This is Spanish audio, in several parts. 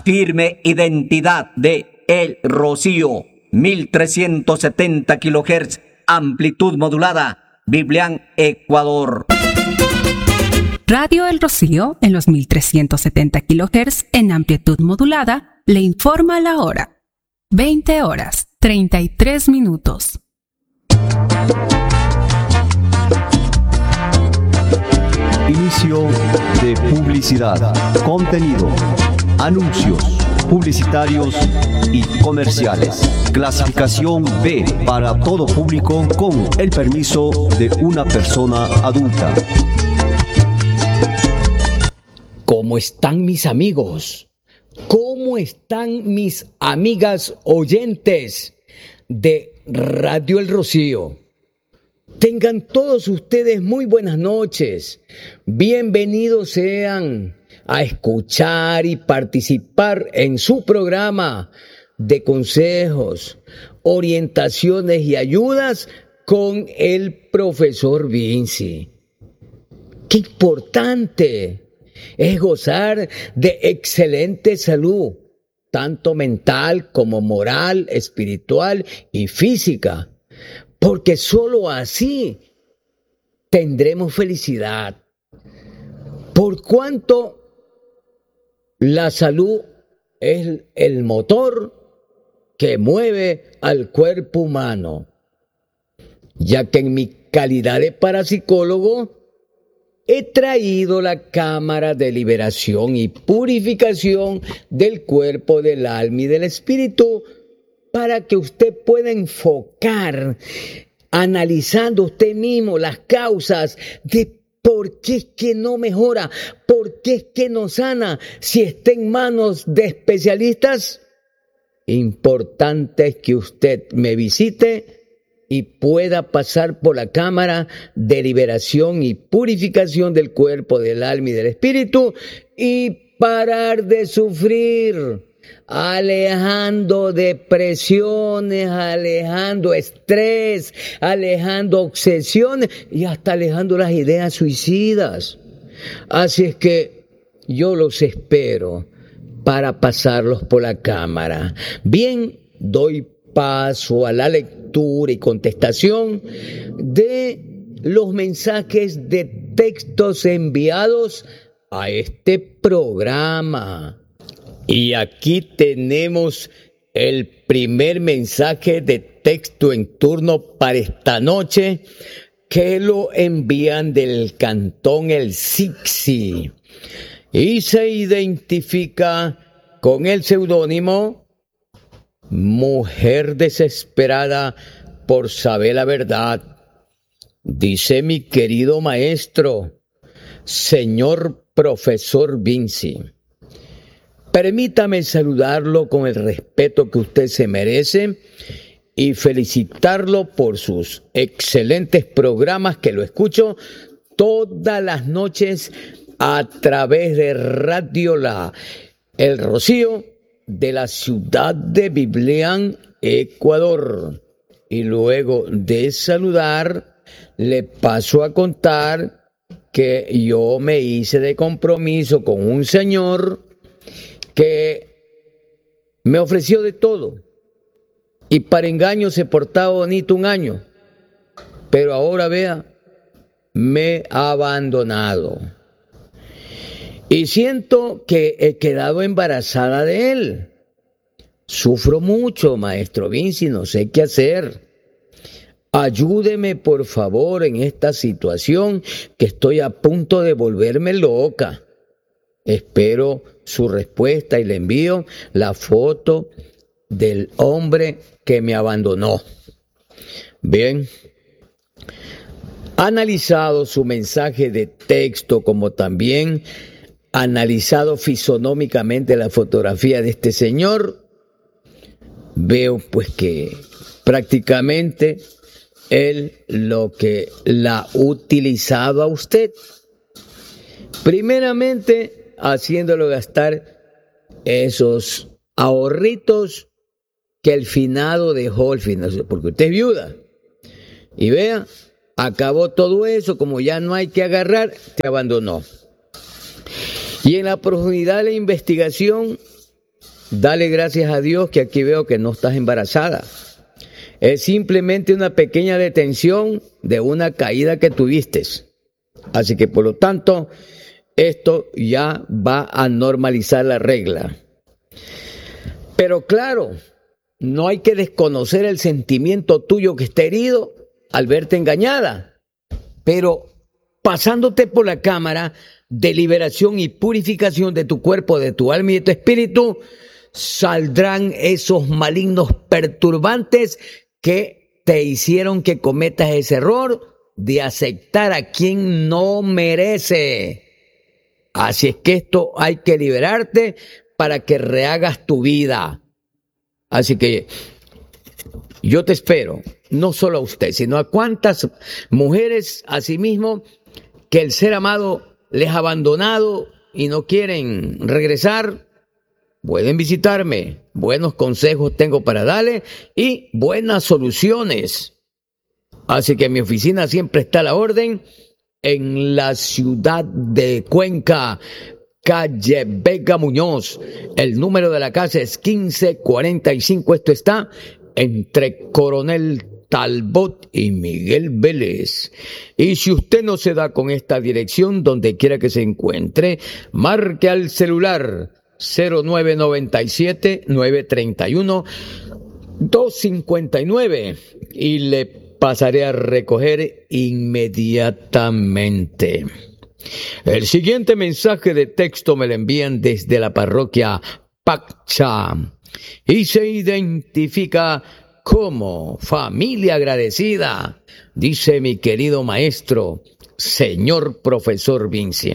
Firme identidad de El Rocío, 1370 kHz, amplitud modulada, Biblián, Ecuador. Radio El Rocío, en los 1370 kHz en amplitud modulada, le informa la hora. 20 horas, 33 minutos. Inicio de publicidad, contenido, anuncios publicitarios y comerciales. Clasificación B para todo público con el permiso de una persona adulta. ¿Cómo están mis amigos? ¿Cómo están mis amigas oyentes de Radio El Rocío? Tengan todos ustedes muy buenas noches. Bienvenidos sean a escuchar y participar en su programa de consejos, orientaciones y ayudas con el profesor Vinci. ¡Qué importante es gozar de excelente salud, tanto mental como moral, espiritual y física! Porque solo así tendremos felicidad. Por cuanto la salud es el motor que mueve al cuerpo humano. Ya que en mi calidad de parapsicólogo he traído la cámara de liberación y purificación del cuerpo, del alma y del espíritu, para que usted pueda enfocar, analizando usted mismo las causas de por qué es que no mejora, por qué es que no sana, si está en manos de especialistas. Importante es que usted me visite y pueda pasar por la cámara de liberación y purificación del cuerpo, del alma y del espíritu y parar de sufrir, alejando depresiones, alejando estrés, alejando obsesiones y hasta alejando las ideas suicidas. Así es que yo los espero para pasarlos por la cámara. Bien, doy paso a la lectura y contestación de los mensajes de textos enviados a este programa. Y aquí tenemos el primer mensaje de texto en turno para esta noche, que lo envían del cantón El Sixi y se identifica con el seudónimo Mujer Desesperada por Saber la Verdad. Dice: mi querido maestro, señor profesor Vinci, permítame saludarlo con el respeto que usted se merece y felicitarlo por sus excelentes programas que lo escucho todas las noches a través de Radio El Rocío de la ciudad de Biblián, Ecuador. Y luego de saludar, le paso a contar que yo me hice de compromiso con un señor que me ofreció de todo y para engaño se portaba bonito un año, pero ahora vea, me ha abandonado y siento que he quedado embarazada de él. Sufro mucho, maestro Vinci, no sé qué hacer. Ayúdeme por favor en esta situación, que estoy a punto de volverme loca. Espero su respuesta y le envío la foto del hombre que me abandonó. Bien, analizado su mensaje de texto, como también analizado fisonómicamente la fotografía de este señor, veo pues que prácticamente él lo que la ha utilizado a usted, primeramente haciéndolo gastar esos ahorritos que el finado dejó, porque usted es viuda. Y vea, acabó todo eso, como ya no hay que agarrar, te abandonó. Y en la profundidad de la investigación, dale gracias a Dios que aquí veo que no estás embarazada. Es simplemente una pequeña detención de una caída que tuviste. Así que por lo tanto, esto ya va a normalizar la regla. Pero claro, no hay que desconocer el sentimiento tuyo que está herido al verte engañada. Pero pasándote por la cámara de liberación y purificación de tu cuerpo, de tu alma y de tu espíritu, saldrán esos malignos perturbantes que te hicieron que cometas ese error de aceptar a quien no merece. Así es que esto hay que liberarte para que rehagas tu vida. Así que yo te espero, no solo a usted, sino a cuantas mujeres asimismo que el ser amado les ha abandonado y no quieren regresar. Pueden visitarme, buenos consejos tengo para darle y buenas soluciones. Así que mi oficina siempre está a la orden en la ciudad de Cuenca, calle Vega Muñoz. El número de la casa es 1545. Esto está entre Coronel Talbot y Miguel Vélez. Y si usted no se da con esta dirección, donde quiera que se encuentre, marque al celular 0997-931-259 y le pasaré a recoger inmediatamente. El siguiente mensaje de texto me lo envían desde la parroquia Pacha y se identifica como familia agradecida, dice mi querido maestro, señor profesor Vinci.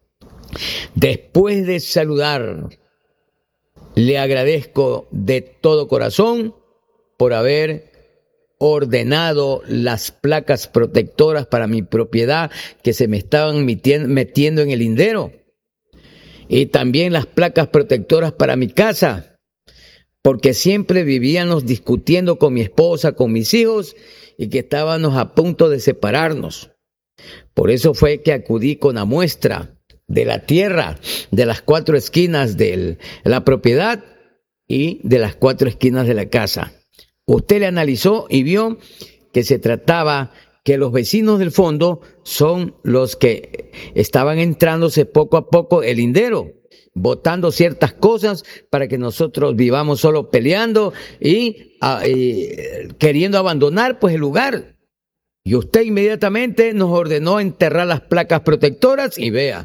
Después de saludar, le agradezco de todo corazón por haber ordenado las placas protectoras para mi propiedad que se me estaban metiendo en el lindero. Y también las placas protectoras para mi casa, porque siempre vivíamos discutiendo con mi esposa, con mis hijos, y que estábamos a punto de separarnos. Por eso fue que acudí con la muestra de la tierra, de las 4 esquinas de la propiedad y de las 4 esquinas de la casa. Usted le analizó y vio que se trataba que los vecinos del fondo son los que estaban entrándose poco a poco el lindero, botando ciertas cosas para que nosotros vivamos solo peleando y queriendo abandonar pues el lugar. Y usted inmediatamente nos ordenó enterrar las placas protectoras y vea,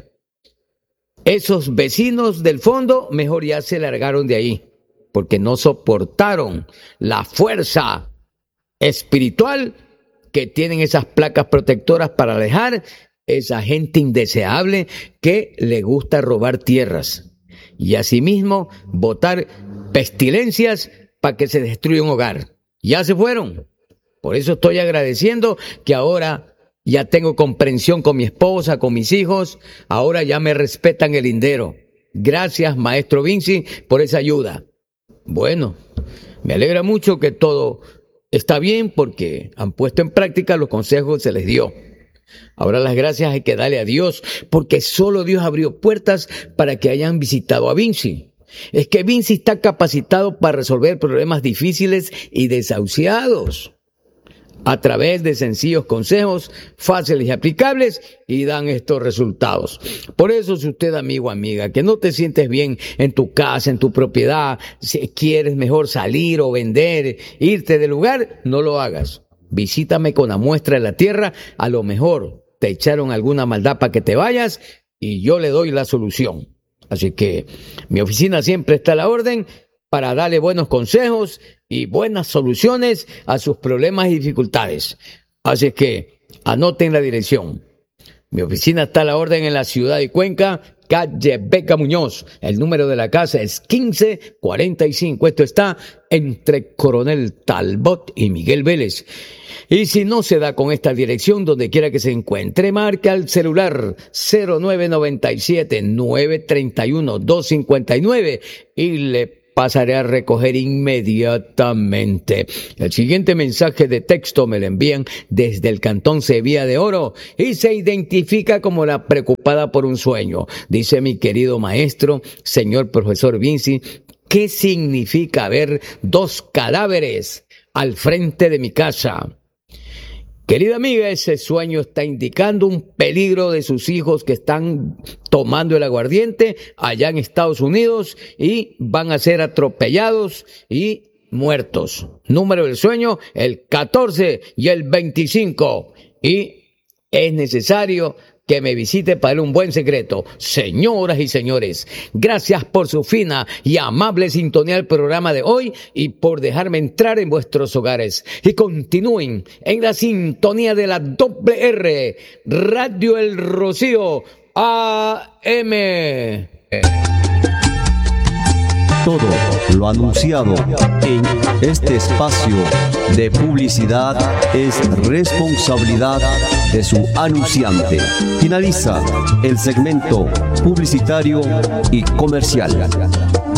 esos vecinos del fondo mejor ya se largaron de ahí, porque no soportaron la fuerza espiritual que tienen esas placas protectoras para alejar esa gente indeseable que le gusta robar tierras y asimismo botar pestilencias para que se destruya un hogar. Ya se fueron. Por eso estoy agradeciendo que ahora ya tengo comprensión con mi esposa, con mis hijos. Ahora ya me respetan el lindero. Gracias, maestro Vinci, por esa ayuda. Bueno, me alegra mucho que todo está bien porque han puesto en práctica los consejos que se les dio. Ahora las gracias hay que darle a Dios, porque solo Dios abrió puertas para que hayan visitado a Vinci. Es que Vinci está capacitado para resolver problemas difíciles y desahuciados a través de sencillos consejos fáciles y aplicables, y dan estos resultados. Por eso, si usted, amigo o amiga, que no te sientes bien en tu casa, en tu propiedad, si quieres mejor salir o vender, irte del lugar, no lo hagas. Visítame con la muestra de la tierra, a lo mejor te echaron alguna maldad para que te vayas y yo le doy la solución. Así que mi oficina siempre está a la orden para darle buenos consejos y buenas soluciones a sus problemas y dificultades. Así que anoten la dirección. Mi oficina está a la orden en la ciudad de Cuenca, calle Vega Muñoz. El número de la casa es 1545. Esto está entre Coronel Talbot y Miguel Vélez. Y si no se da con esta dirección, donde quiera que se encuentre, marca al celular 0997-931-259 y le pasaré a recoger inmediatamente. El siguiente mensaje de texto me lo envían desde el Cantón Sevilla de Oro y se identifica como la preocupada por un sueño. Dice mi querido maestro, señor profesor Vinci, ¿Qué significa ver 2 cadáveres al frente de mi casa? Querida amiga, ese sueño está indicando un peligro de sus hijos que están tomando el aguardiente allá en Estados Unidos y van a ser atropellados y muertos. Número del sueño, el 14 y el 25. Y es necesario que me visite para un buen secreto. Señoras y señores, gracias por su fina y amable sintonía al programa de hoy y por dejarme entrar en vuestros hogares. Y continúen en la sintonía de la WR, Radio El Rocío AM. Todo lo anunciado en este espacio de publicidad es responsabilidad de su anunciante. Finaliza el segmento publicitario y comercial.